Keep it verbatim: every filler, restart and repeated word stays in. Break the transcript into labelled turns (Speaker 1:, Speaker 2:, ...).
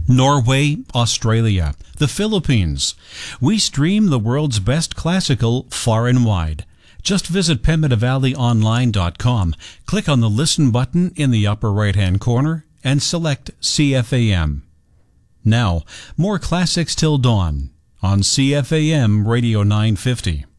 Speaker 1: Norway, Australia, the Philippines. We stream the world's best classical far and wide. Just visit pembina valley online dot com, click on the Listen button in the upper right-hand corner, and select C F A M. Now, more classics till dawn on C F A M Radio nine fifty.